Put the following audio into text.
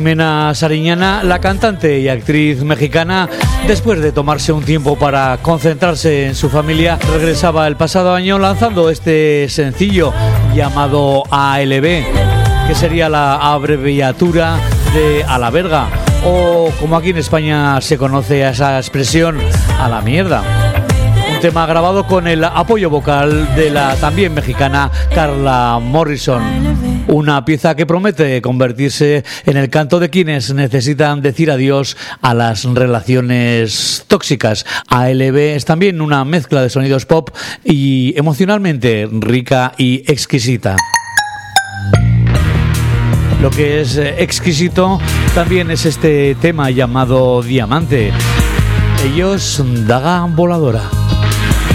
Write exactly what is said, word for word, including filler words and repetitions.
Jimena Sariñana, la cantante y actriz mexicana, después de tomarse un tiempo para concentrarse en su familia, regresaba el pasado año lanzando este sencillo llamado A L B, que sería la abreviatura de a la verga, o como aquí en España se conoce a esa expresión, a la mierda. Un tema grabado con el apoyo vocal de la también mexicana Carla Morrison. Una pieza que promete convertirse en el canto de quienes necesitan decir adiós a las relaciones tóxicas. A L B es también una mezcla de sonidos pop y emocionalmente rica y exquisita. Lo que es exquisito también es este tema llamado Diamante. Ellos, Daga Voladora.